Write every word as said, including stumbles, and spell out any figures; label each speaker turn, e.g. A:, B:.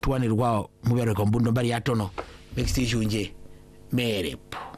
A: twanirwa mubero kombundo bari atono mexti junje merepo.